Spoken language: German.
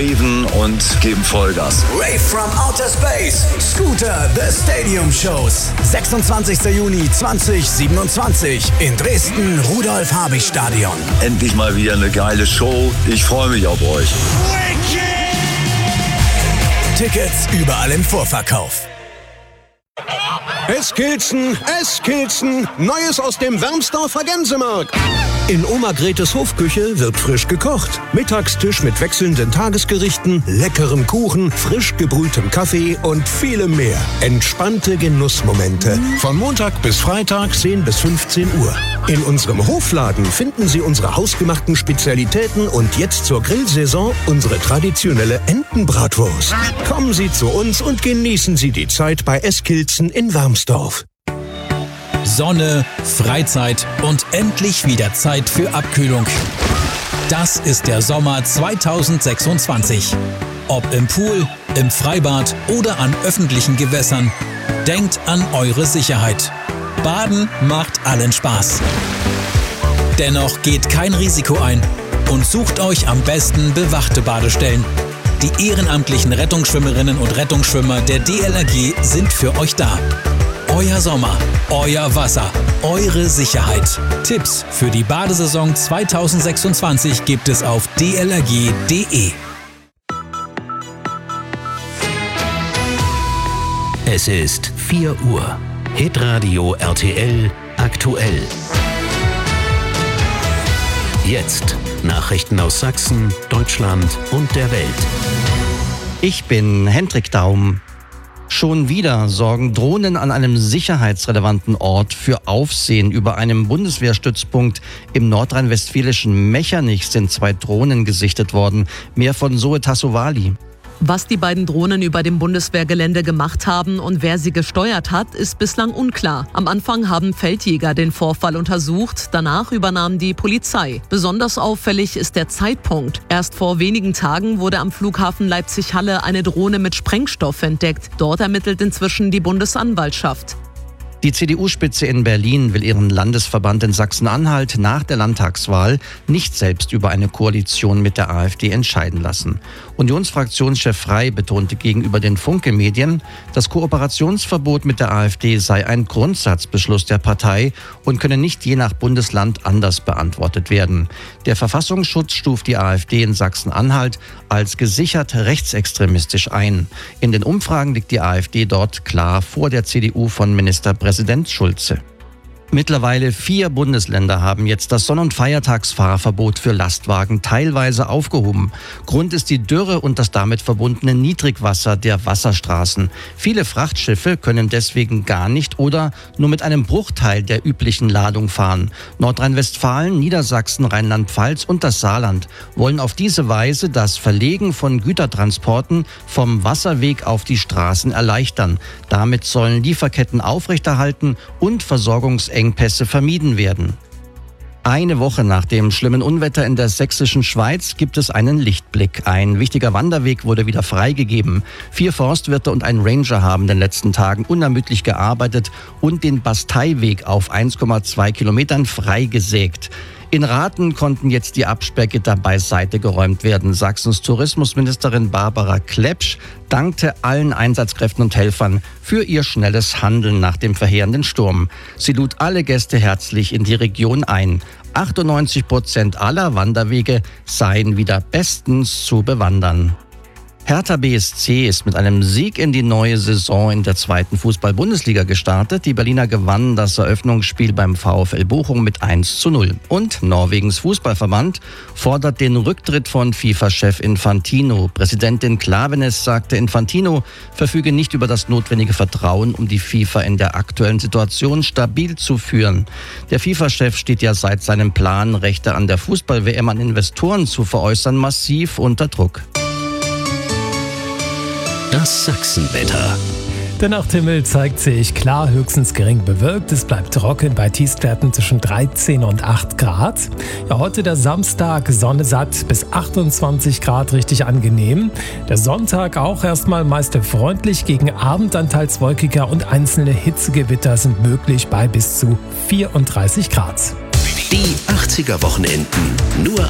raven und geben Vollgas. Rave from Outer Space, Scooter, The Stadium Shows. 26. Juni 2027 in Dresden, Rudolf-Habich-Stadion. Endlich mal wieder eine geile Show. Ich freue mich auf euch. Tickets überall im Vorverkauf. Eskilzen, Neues aus dem Wermsdorfer Gänsemarkt. In Oma Gretes Hofküche wird frisch gekocht. Mittagstisch mit wechselnden Tagesgerichten, leckerem Kuchen, frisch gebrühtem Kaffee und vielem mehr. Entspannte Genussmomente. Von Montag bis Freitag 10 bis 15 Uhr. In unserem Hofladen finden Sie unsere hausgemachten Spezialitäten und jetzt zur Grillsaison unsere traditionelle Entenbratwurst. Kommen Sie zu uns und genießen Sie die Zeit bei Eskilzen in Wermsdorf. Sonne, Freizeit und endlich wieder Zeit für Abkühlung. Das ist der Sommer 2026. Ob im Pool, im Freibad oder an öffentlichen Gewässern, denkt an eure Sicherheit. Baden macht allen Spaß. Dennoch geht kein Risiko ein und sucht euch am besten bewachte Badestellen. Die ehrenamtlichen Rettungsschwimmerinnen und Rettungsschwimmer der DLRG sind für euch da. Euer Sommer, euer Wasser, eure Sicherheit. Tipps für die Badesaison 2026 gibt es auf dlrg.de. Es ist 4 Uhr. Hitradio RTL aktuell. Jetzt Nachrichten aus Sachsen, Deutschland und der Welt. Ich bin Hendrik Daum. Schon wieder sorgen Drohnen an einem sicherheitsrelevanten Ort für Aufsehen. Über einem Bundeswehrstützpunkt im nordrhein-westfälischen Mechernich sind 2 Drohnen gesichtet worden. Mehr von Zoe Tassovali. Was die beiden Drohnen über dem Bundeswehrgelände gemacht haben und wer sie gesteuert hat, ist bislang unklar. Am Anfang haben Feldjäger den Vorfall untersucht, danach übernahm die Polizei. Besonders auffällig ist der Zeitpunkt. Erst vor wenigen Tagen wurde am Flughafen Leipzig-Halle eine Drohne mit Sprengstoff entdeckt. Dort ermittelt inzwischen die Bundesanwaltschaft. Die CDU-Spitze in Berlin will ihren Landesverband in Sachsen-Anhalt nach der Landtagswahl nicht selbst über eine Koalition mit der AfD entscheiden lassen. Unionsfraktionschef Frey betonte gegenüber den Funke-Medien, das Kooperationsverbot mit der AfD sei ein Grundsatzbeschluss der Partei und könne nicht je nach Bundesland anders beantwortet werden. Der Verfassungsschutz stuft die AfD in Sachsen-Anhalt als gesichert rechtsextremistisch ein. In den Umfragen liegt die AfD dort klar vor der CDU von Ministerpräsident Schulze. Mittlerweile 4 Bundesländer haben jetzt das Sonn- und Feiertagsfahrverbot für Lastwagen teilweise aufgehoben. Grund ist die Dürre und das damit verbundene Niedrigwasser der Wasserstraßen. Viele Frachtschiffe können deswegen gar nicht oder nur mit einem Bruchteil der üblichen Ladung fahren. Nordrhein-Westfalen, Niedersachsen, Rheinland-Pfalz und das Saarland wollen auf diese Weise das Verlegen von Gütertransporten vom Wasserweg auf die Straßen erleichtern. Damit sollen Lieferketten aufrechterhalten und Versorgungsengpässe vermieden werden. Eine Woche nach dem schlimmen Unwetter in der sächsischen Schweiz gibt es einen Lichtblick. Ein wichtiger Wanderweg wurde wieder freigegeben. 4 Forstwirte und ein Ranger haben in den letzten Tagen unermüdlich gearbeitet und den Basteiweg auf 1,2 Kilometern freigesägt. In Rathen konnten jetzt die Absperrgitter beiseite geräumt werden. Sachsens Tourismusministerin Barbara Klepsch dankte allen Einsatzkräften und Helfern für ihr schnelles Handeln nach dem verheerenden Sturm. Sie lud alle Gäste herzlich in die Region ein. 98% aller Wanderwege seien wieder bestens zu bewandern. Hertha BSC ist mit einem Sieg in die neue Saison in der 2. Fußball-Bundesliga gestartet. Die Berliner gewannen das Eröffnungsspiel beim VfL Bochum mit 1:0. Und Norwegens Fußballverband fordert den Rücktritt von FIFA-Chef Infantino. Präsidentin Klaveness sagte, Infantino verfüge nicht über das notwendige Vertrauen, um die FIFA in der aktuellen Situation stabil zu führen. Der FIFA-Chef steht ja seit seinem Plan, Rechte an der Fußball-WM an Investoren zu veräußern, massiv unter Druck. Das Sachsenwetter. Der Nachthimmel zeigt sich klar, höchstens gering bewölkt. Es bleibt trocken bei Tiefstwerten zwischen 13 und 8 Grad. Ja, heute der Samstag, Sonne satt bis 28 Grad, richtig angenehm. Der Sonntag auch erstmal meist freundlich, gegen Abend dann teils wolkiger und einzelne Hitzegewitter sind möglich bei bis zu 34 Grad. Die 80er Wochenenden nur